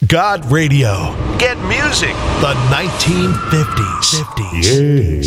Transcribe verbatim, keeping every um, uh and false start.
God Radio. Get music. The nineteen fifties. Yeah.